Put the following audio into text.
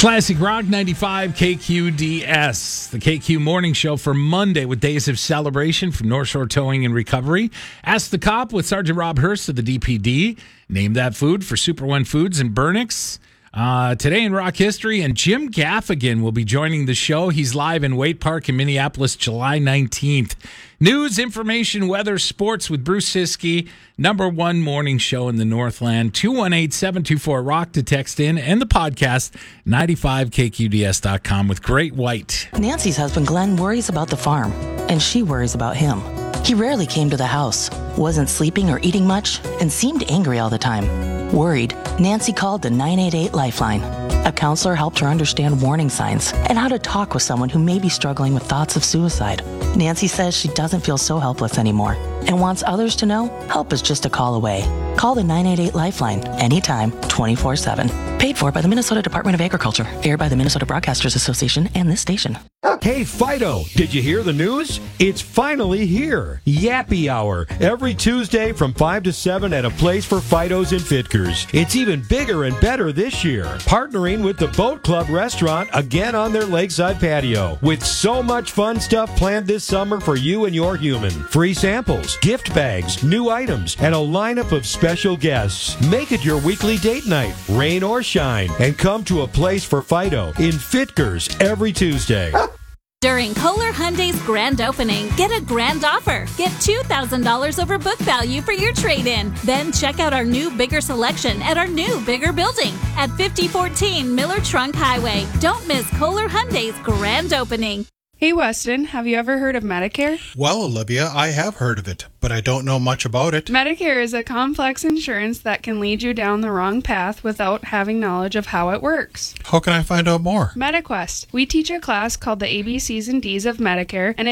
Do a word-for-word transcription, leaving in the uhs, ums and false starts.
Classic Rock ninety-five K Q D S, the K Q Morning Show for Monday with days of celebration from North Shore Towing and Recovery. Ask the Cop with Sergeant Rob Hurst of the D P D. Name that food for Super One Foods and Burnix. Uh, today in rock history, and Jim Gaffigan will be joining the show. He's live in Waite Park in Minneapolis, July nineteenth. News, information, weather, sports with Bruce Siskey, number one morning show in the Northland. two one eight, seven two four, rock to text in, and the podcast, ninety-five K Q D S dot com with Great White. Nancy's husband, Glenn, worries about the farm, and she worries about him. He rarely came to the house, wasn't sleeping or eating much, and seemed angry all the time. Worried, Nancy called the nine eight eight Lifeline. A counselor helped her understand warning signs and how to talk with someone who may be struggling with thoughts of suicide. Nancy says she doesn't feel so helpless anymore and wants others to know help is just a call away. Call the nine eight eight Lifeline anytime, twenty-four seven. Paid for by the Minnesota Department of Agriculture. Aired by the Minnesota Broadcasters Association and this station. Hey, Fido, did you hear the news? It's finally here. Yappy Hour, every Tuesday from five to seven at a place for Fidos and Fitkers. It's even bigger and better this year. Partnering with the Boat Club restaurant again on their lakeside patio. With so much fun stuff planned this summer for you and your human. Free samples, gift bags, new items, and a lineup of special guests. Make it your weekly date night, rain or shine, and come to a place for Fido in Fitkers every Tuesday. During Kohler Hyundai's grand opening, get a grand offer. Get two thousand dollars over book value for your trade-in. Then check out our new, bigger selection at our new, bigger building at fifty fourteen Miller Trunk Highway. Don't miss Kohler Hyundai's grand opening. Hey, Weston, have you ever heard of Medicare? Well, Olivia, I have heard of it, but I don't know much about it. Medicare is a complex insurance that can lead you down the wrong path without having knowledge of how it works. How can I find out more? MetaQuest. We teach a class called the A B Cs and Ds of Medicare, and